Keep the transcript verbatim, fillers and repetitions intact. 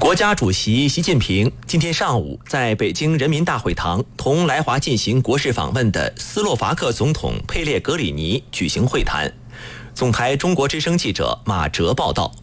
国家主席习近平今天上午在北京人民大会堂同来华进行国事访问的斯洛伐克总统佩列格里尼举行会谈。总台中国之声记者马哲报道。